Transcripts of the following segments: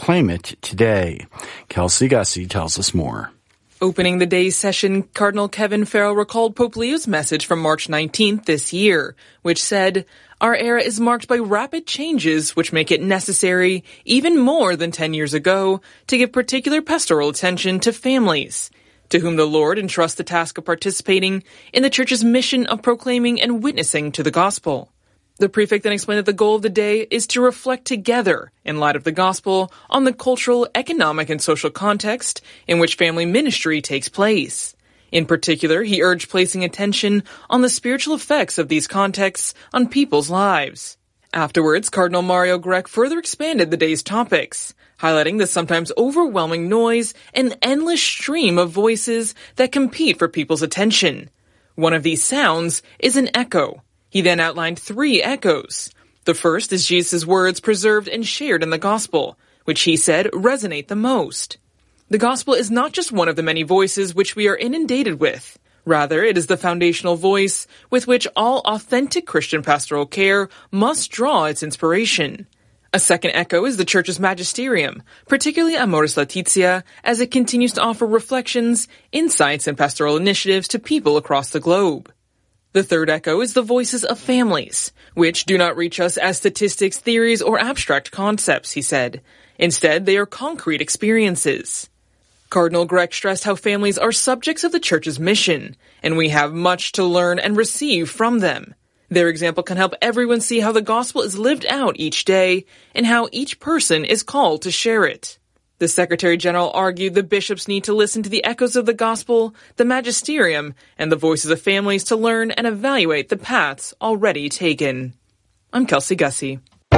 proclaim it today. Kelsey Gussie tells us more. Opening the day's session, Cardinal Kevin Farrell recalled Pope Leo's message from March 19th this year, which said, "Our era is marked by rapid changes which make it necessary, even more than 10 years ago, to give particular pastoral attention to families, to whom the Lord entrusts the task of participating in the Church's mission of proclaiming and witnessing to the gospel." The prefect then explained that the goal of the day is to reflect together, in light of the gospel, on the cultural, economic, and social context in which family ministry takes place. In particular, he urged placing attention on the spiritual effects of these contexts on people's lives. Afterwards, Cardinal Mario Grech further expanded the day's topics, highlighting the sometimes overwhelming noise and endless stream of voices that compete for people's attention. One of these sounds is an echo. He then outlined 3 echoes. The first is Jesus' words preserved and shared in the gospel, which he said resonate the most. The gospel is not just one of the many voices which we are inundated with. Rather, it is the foundational voice with which all authentic Christian pastoral care must draw its inspiration. A second echo is the Church's magisterium, particularly Amoris Laetitia, as it continues to offer reflections, insights, and pastoral initiatives to people across the globe. The third echo is the voices of families, which do not reach us as statistics, theories, or abstract concepts, he said. Instead, they are concrete experiences. Cardinal Grech stressed how families are subjects of the Church's mission, and we have much to learn and receive from them. Their example can help everyone see how the gospel is lived out each day and how each person is called to share it. The Secretary General argued the bishops need to listen to the echoes of the gospel, the magisterium, and the voices of families to learn and evaluate the paths already taken. I'm Kelsey Gussie.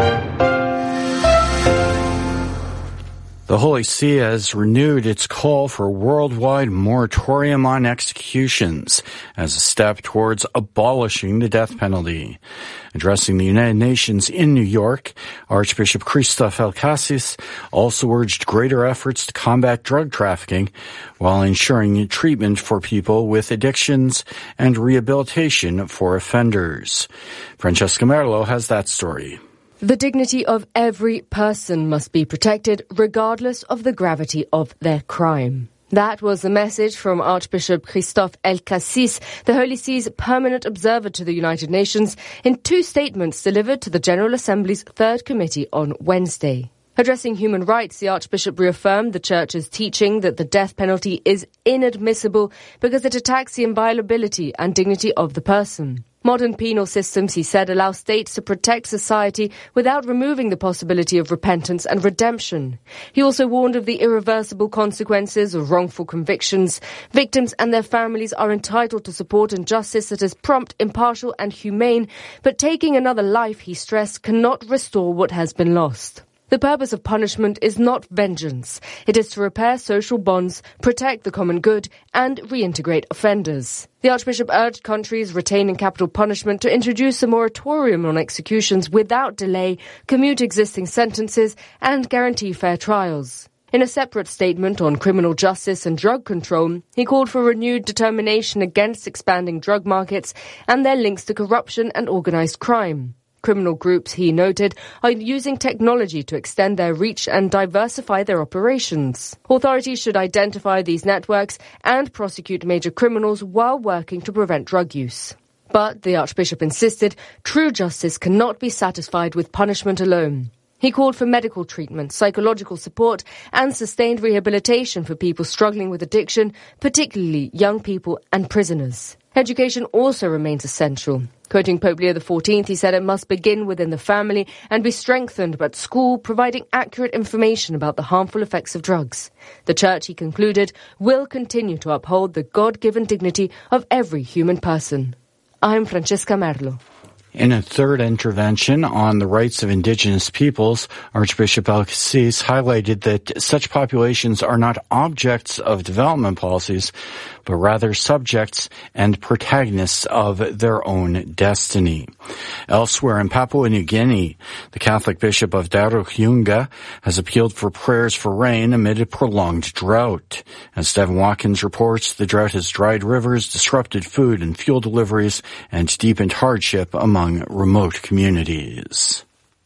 The Holy See has renewed its call for a worldwide moratorium on executions as a step towards abolishing the death penalty. Addressing the United Nations in New York, Archbishop Christoph Elkassis also urged greater efforts to combat drug trafficking while ensuring treatment for people with addictions and rehabilitation for offenders. Francesca Merlo has that story. The dignity of every person must be protected regardless of the gravity of their crime. That was the message from Archbishop Christoph Elkassis, the Holy See's permanent observer to the United Nations, in 2 statements delivered to the General Assembly's Third Committee on Wednesday. Addressing human rights, the Archbishop reaffirmed the Church's teaching that the death penalty is inadmissible because it attacks the inviolability and dignity of the person. Modern penal systems, he said, allow states to protect society without removing the possibility of repentance and redemption. He also warned of the irreversible consequences of wrongful convictions. Victims and their families are entitled to support and justice that is prompt, impartial and humane, but taking another life, he stressed, cannot restore what has been lost. The purpose of punishment is not vengeance. It is to repair social bonds, protect the common good, and reintegrate offenders. The Archbishop urged countries retaining capital punishment to introduce a moratorium on executions without delay, commute existing sentences, and guarantee fair trials. In a separate statement on criminal justice and drug control, he called for renewed determination against expanding drug markets and their links to corruption and organized crime. Criminal groups, he noted, are using technology to extend their reach and diversify their operations. Authorities should identify these networks and prosecute major criminals while working to prevent drug use. But, the Archbishop insisted, true justice cannot be satisfied with punishment alone. He called for medical treatment, psychological support, and sustained rehabilitation for people struggling with addiction, particularly young people and prisoners. Education also remains essential. Quoting Pope Leo XIV, he said it must begin within the family and be strengthened at school, providing accurate information about the harmful effects of drugs. The Church, he concluded, will continue to uphold the God-given dignity of every human person. I'm Francesca Merlo. In a third intervention on the rights of indigenous peoples, Archbishop Elkassis highlighted that such populations are not objects of development policies, but rather subjects and protagonists of their own destiny. Elsewhere in Papua New Guinea, the Catholic Bishop of Darujunga has appealed for prayers for rain amid a prolonged drought. As Devin Watkins reports, the drought has dried rivers, disrupted food and fuel deliveries, and deepened hardship among remote communities.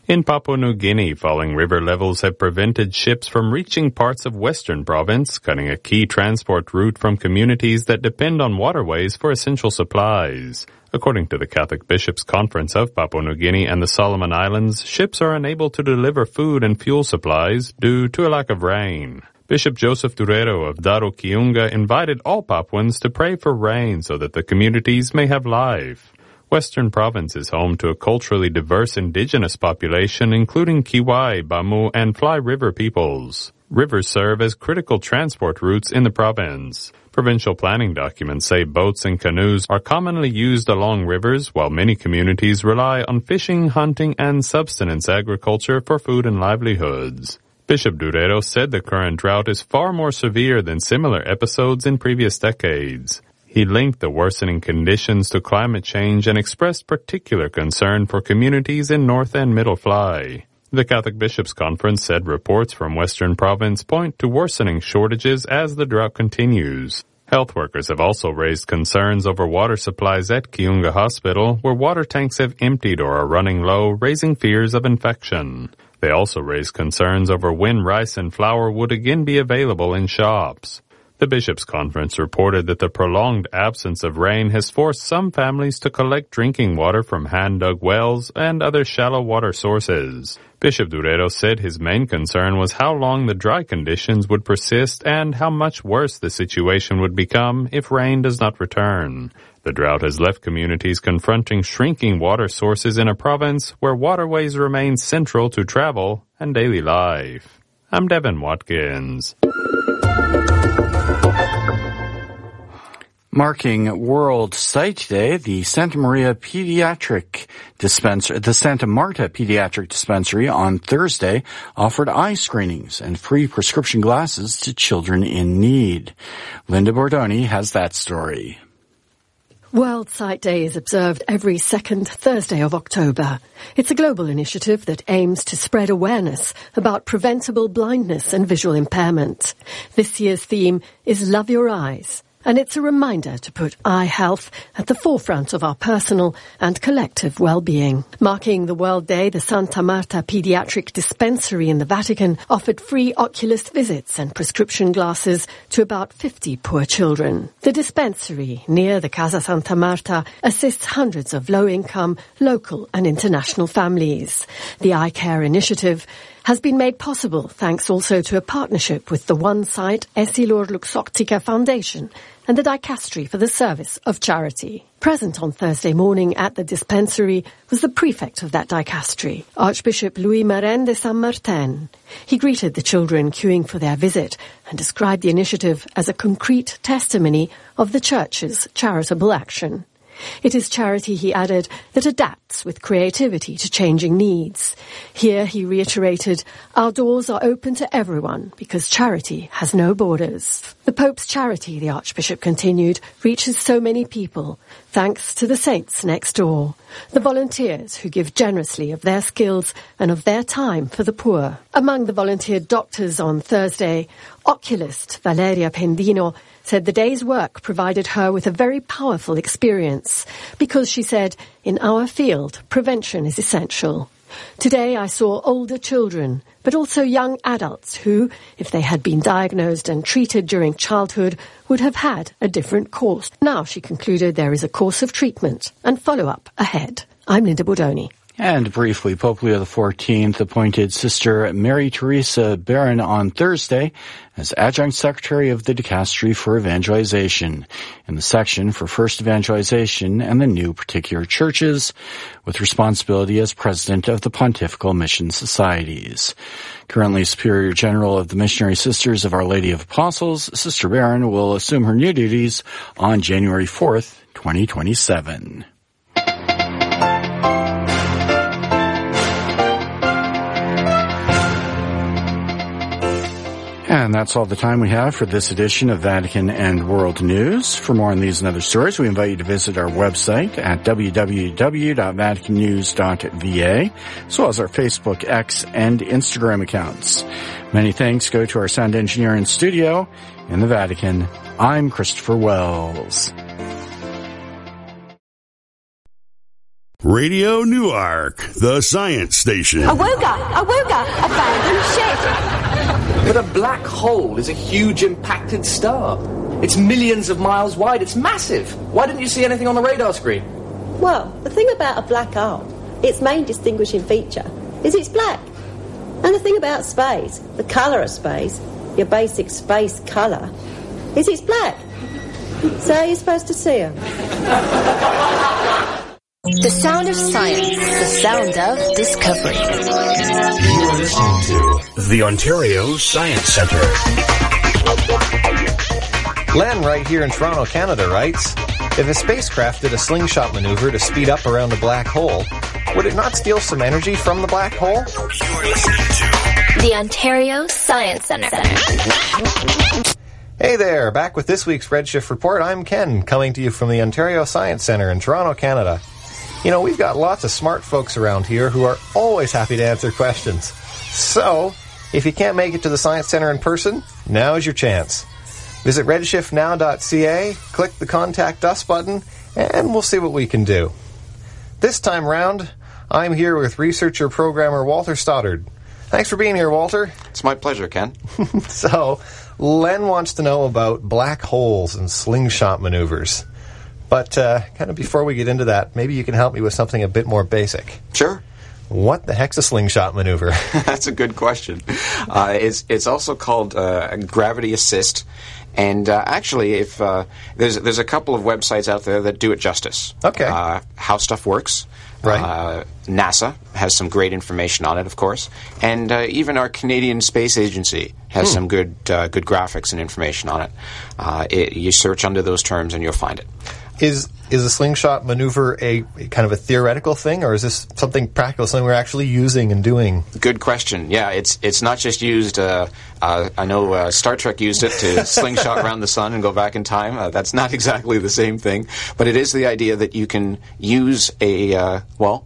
In Papua New Guinea, falling river levels have prevented ships from reaching parts of Western Province, cutting a key transport route from communities that depend on waterways for essential supplies. According to the Catholic Bishops' Conference of Papua New Guinea and the Solomon Islands, ships are unable to deliver food and fuel supplies due to a lack of rain. Bishop Joseph Durero of Daro Kiunga invited all Papuans to pray for rain so that the communities may have life. Western Province is home to a culturally diverse indigenous population, including Kiwai, Bamu, and Fly River peoples. Rivers serve as critical transport routes in the province. Provincial planning documents say boats and canoes are commonly used along rivers, while many communities rely on fishing, hunting, and subsistence agriculture for food and livelihoods. Bishop Durero said the current drought is far more severe than similar episodes in previous decades. He linked the worsening conditions to climate change and expressed particular concern for communities in North and Middle Fly. The Catholic Bishops' Conference said reports from Western Province point to worsening shortages as the drought continues. Health workers have also raised concerns over water supplies at Kiunga Hospital, where water tanks have emptied or are running low, raising fears of infection. They also raised concerns over when rice and flour would again be available in shops. The Bishops' Conference reported that the prolonged absence of rain has forced some families to collect drinking water from hand-dug wells and other shallow water sources. Bishop Durero said his main concern was how long the dry conditions would persist and how much worse the situation would become if rain does not return. The drought has left communities confronting shrinking water sources in a province where waterways remain central to travel and daily life. I'm Devin Watkins. Marking World Sight Day, the Santa Marta Pediatric Dispensary on Thursday offered eye screenings and free prescription glasses to children in need. Linda Bordoni has that story. World Sight Day is observed every second Thursday of October. It's a global initiative that aims to spread awareness about preventable blindness and visual impairment. This year's theme is Love Your Eyes, and it's a reminder to put eye health at the forefront of our personal and collective well-being. Marking the World Day, the Santa Marta Pediatric Dispensary in the Vatican offered free oculist visits and prescription glasses to about 50 poor children. The dispensary, near the Casa Santa Marta, assists hundreds of low-income, local and international families. The Eye Care Initiative has been made possible thanks also to a partnership with the One Sight Essilor Luxottica Foundation and the Dicastery for the Service of Charity. Present on Thursday morning at the dispensary was the prefect of that dicastery, Archbishop Louis Marin de Saint Martin. He greeted the children queuing for their visit and described the initiative as a concrete testimony of the Church's charitable action. It is charity, he added, that adapts with creativity to changing needs. Here he reiterated, our doors are open to everyone because charity has no borders. The Pope's charity, the Archbishop continued, reaches so many people, thanks to the saints next door, the volunteers who give generously of their skills and of their time for the poor. Among the volunteered doctors on Thursday, oculist Valeria Pendino said the day's work provided her with a very powerful experience because, she said, in our field, prevention is essential. Today I saw older children, but also young adults who, if they had been diagnosed and treated during childhood, would have had a different course. Now, she concluded, there is a course of treatment and follow-up ahead. I'm Linda Bordoni. And briefly, Pope Leo XIV appointed Sister Mary Teresa Barron on Thursday as Adjunct Secretary of the Dicastery for Evangelization in the section for First Evangelization and the New Particular Churches, with responsibility as President of the Pontifical Mission Societies. Currently Superior General of the Missionary Sisters of Our Lady of Apostles, Sister Barron will assume her new duties on January 4th, 2027. And that's all the time we have for this edition of Vatican and World News. For more on these and other stories, we invite you to visit our website at www.vaticannews.va, as well as our Facebook, X, and Instagram accounts. Many thanks go to our sound engineer in studio in the Vatican. I'm Christopher Wells. Radio Newark, the science station. Awooga, abandoned ship. But a black hole is a huge impacted star. It's millions of miles wide. It's massive. Why didn't you see anything on the radar screen? Well, the thing about a black hole, its main distinguishing feature is it's black. And the thing about space, the colour of space, your basic space colour, is it's black. So how are you supposed to see them? The sound of science, the sound of discovery. You're listening to the Ontario Science Centre. Len, right here in Toronto, Canada, writes, if a spacecraft did a slingshot maneuver to speed up around a black hole, would it not steal some energy from the black hole? You're listening to the Ontario Science Centre. Hey there, back with this week's Redshift Report. I'm Ken, coming to you from the Ontario Science Centre in Toronto, Canada. You know, we've got lots of smart folks around here who are always happy to answer questions. So, if you can't make it to the Science Centre in person, now's your chance. Visit redshiftnow.ca, click the Contact Us button, and we'll see what we can do. This time round, I'm here with researcher programmer Walter Stoddard. Thanks for being here, Walter. It's my pleasure, Ken. So, Len wants to know about black holes and slingshot maneuvers. But kind of before we get into that, maybe you can help me with something a bit more basic. Sure. What the heck's a slingshot maneuver? That's a good question. It's also called gravity assist. And actually, if there's a couple of websites out there that do it justice. Okay. How stuff works. Right. NASA has some great information on it, of course, and even our Canadian Space Agency has some good graphics and information on it. You search under those terms and you'll find it. Is a slingshot maneuver a kind of a theoretical thing, or is this something practical, something we're actually using and doing? Good question. Yeah, it's not just used. I know Star Trek used it to slingshot around the sun and go back in time. That's not exactly the same thing, but it is the idea that you can use a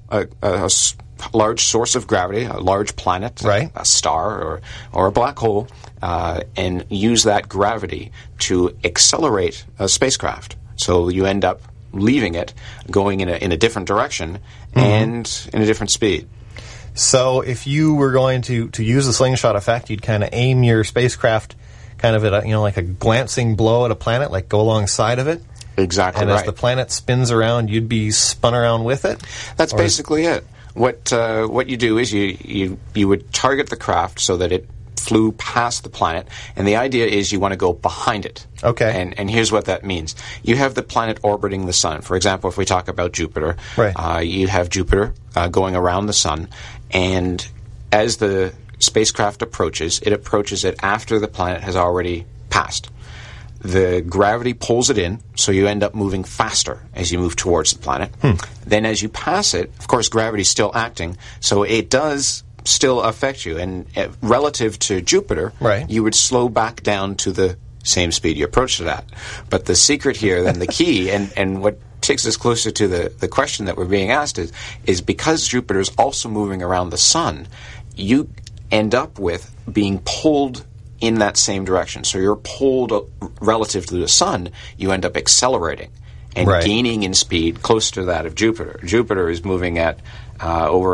large source of gravity, a large planet, right, a star, or a black hole, and use that gravity to accelerate a spacecraft. So you end up leaving it, going in a different direction, and in a different speed. So if you were going to use the slingshot effect, you'd kind of aim your spacecraft kind of at like a glancing blow at a planet, like go alongside of it. Exactly. And right. as the planet spins around, you'd be spun around with it? That's basically it. What you do is you would target the craft so that it flew past the planet, and the idea is you want to go behind it. Okay. And here's what that means. You have the planet orbiting the sun. For example, if we talk about Jupiter, right. You have Jupiter going around the sun, and as the spacecraft approaches it after the planet has already passed. The gravity pulls it in, so you end up moving faster as you move towards the planet. Then as you pass it, of course, gravity's still acting, so it does still affect you. And relative to Jupiter, right, you would slow back down to the same speed you approached it at. But the secret here, then the key, and what takes us closer to the question that we're being asked is because Jupiter's also moving around the sun, you end up with being pulled in that same direction. So you're pulled relative to the sun, you end up accelerating and right, gaining in speed close to that of Jupiter. Jupiter is moving at over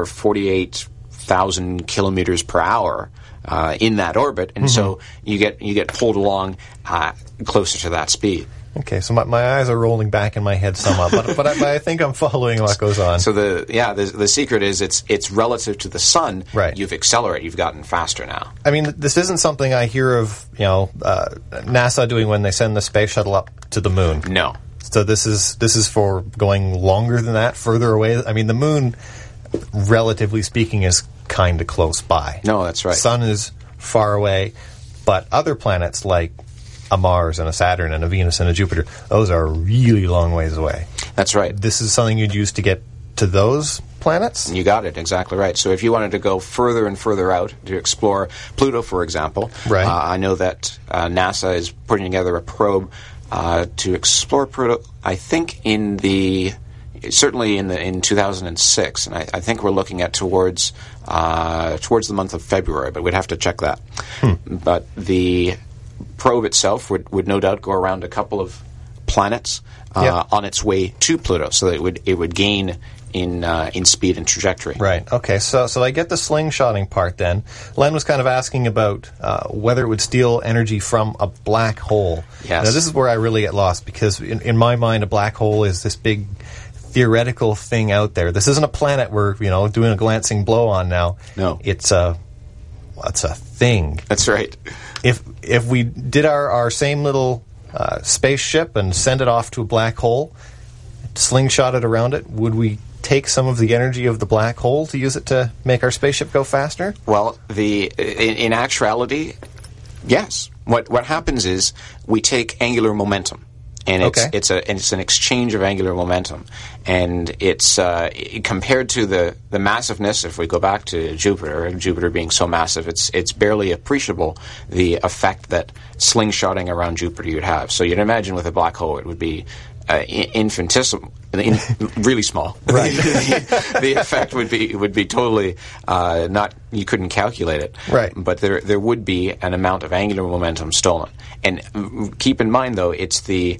48,000 kilometers per hour in that orbit, and so you get pulled along closer to that speed. Okay, so my eyes are rolling back in my head somewhat, but I think I'm following what goes on. So the secret is it's relative to the sun. Right. You've accelerated. You've gotten faster now. I mean, this isn't something I hear of NASA doing when they send the space shuttle up to the moon. No. So this is for going longer than that, further away. I mean, the moon, relatively speaking, is kind of close by. No, that's right. Sun is far away, but other planets like a Mars and a Saturn and a Venus and a Jupiter, those are really long ways away. That's right. This is something you'd use to get to those planets? You got it, exactly right. So if you wanted to go further and further out to explore Pluto, for example, right. I know that NASA is putting together a probe to explore Pluto, I think certainly in 2006, and I think we're looking at towards the month of February, but we'd have to check that. But the probe itself would no doubt go around a couple of planets on its way to Pluto, so that it would gain in speed and trajectory. Right. Okay. So I get the slingshotting part then. Len was kind of asking about whether it would steal energy from a black hole. Yes. Now, this is where I really get lost, because in my mind, a black hole is this big theoretical thing out there. This isn't a planet we're doing a glancing blow on now. No. It's a thing. That's right. If we did our same little spaceship and send it off to a black hole, slingshot it around it, would we take some of the energy of the black hole to use it to make our spaceship go faster? Well, in actuality, yes. What happens is we take angular momentum. And it's an exchange of angular momentum, and it's compared to the massiveness. If we go back to Jupiter being so massive, it's barely appreciable the effect that slingshotting around Jupiter you'd have. So you'd imagine with a black hole it would be infinitesimal, really small. Right. The effect would be totally not. You couldn't calculate it. Right. But there would be an amount of angular momentum stolen. And keep in mind, though, it's in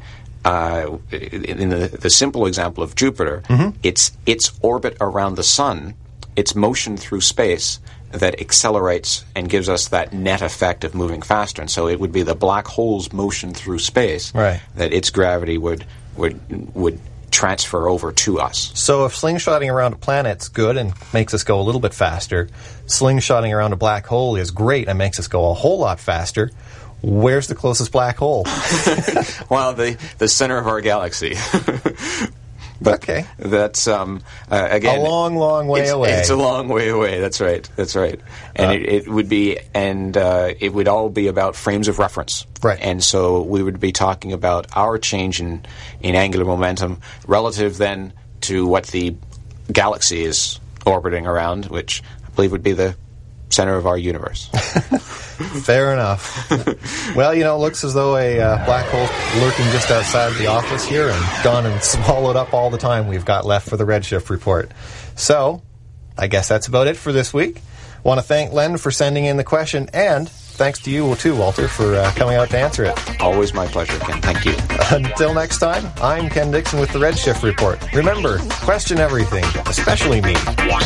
the simple example of Jupiter, it's its orbit around the sun, its motion through space, that accelerates and gives us that net effect of moving faster. And so it would be the black hole's motion through space that its gravity would transfer over to us. So if slingshotting around a planet's good and makes us go a little bit faster, slingshotting around a black hole is great and makes us go a whole lot faster. Where's the closest black hole? Well, the center of our galaxy. But okay. That's again a long way away. It's a long way away. That's right. And it would be, and it would all be about frames of reference. Right. And so we would be talking about our change in angular momentum relative then to what the galaxy is orbiting around, which I believe would be the center of our universe. Fair enough. Well, it looks as though a black hole lurking just outside the office here and gone and swallowed up all the time we've got left for the Redshift report. So, I guess that's about it for this week. Want to thank Len for sending in the question, and thanks to you too, Walter, for coming out to answer it. Always my pleasure, Ken. Thank you. Until next time, I'm Ken Dixon with the Redshift report. Remember, question everything, especially me.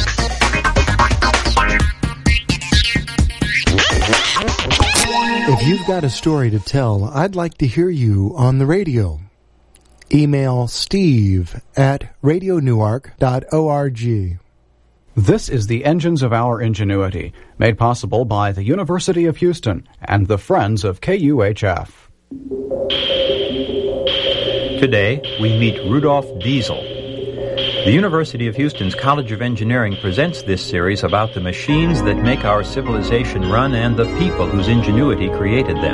If you've got a story to tell, I'd like to hear you on the radio. Email steve@radionewark.org. This is the Engines of Our Ingenuity, made possible by the University of Houston and the Friends of KUHF. Today, we meet Rudolf Diesel. The University of Houston's College of Engineering presents this series about the machines that make our civilization run and the people whose ingenuity created them.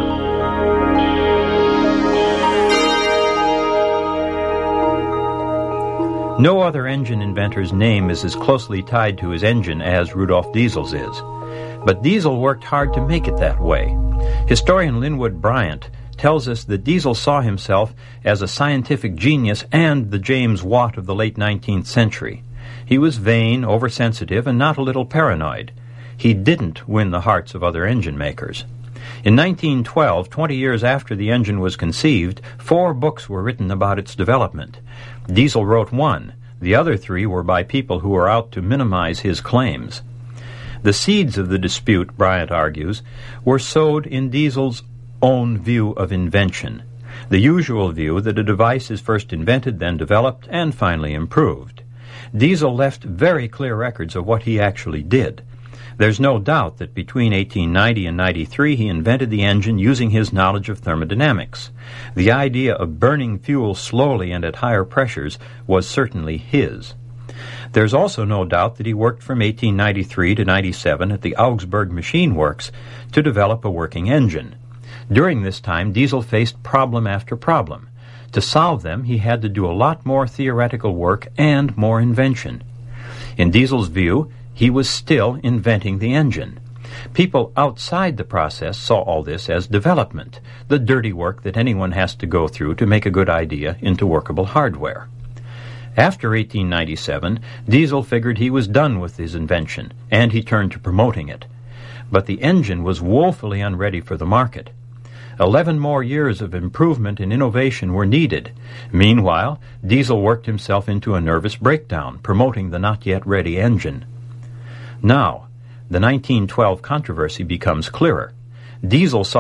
No other engine inventor's name is as closely tied to his engine as Rudolf Diesel's is. But Diesel worked hard to make it that way. Historian Linwood Bryant tells us that Diesel saw himself as a scientific genius and the James Watt of the late 19th century. He was vain, oversensitive, and not a little paranoid. He didn't win the hearts of other engine makers. In 1912, 20 years after the engine was conceived, 4 books were written about its development. Diesel wrote 1. The other 3 were by people who were out to minimize his claims. The seeds of the dispute, Bryant argues, were sowed in Diesel's own view of invention, the usual view that a device is first invented, then developed, and finally improved. Diesel left very clear records of what he actually did. There's no doubt that between 1890 and 93 he invented the engine using his knowledge of thermodynamics. The idea of burning fuel slowly and at higher pressures was certainly his. There's also no doubt that he worked from 1893 to 97 at the Augsburg Machine Works to develop a working engine. During this time, Diesel faced problem after problem. To solve them, he had to do a lot more theoretical work and more invention. In Diesel's view, he was still inventing the engine. People outside the process saw all this as development, the dirty work that anyone has to go through to make a good idea into workable hardware. After 1897, Diesel figured he was done with his invention, and he turned to promoting it. But the engine was woefully unready for the market. 11 more years of improvement and innovation were needed. Meanwhile, Diesel worked himself into a nervous breakdown, promoting the not-yet-ready engine. Now, the 1912 controversy becomes clearer. Diesel saw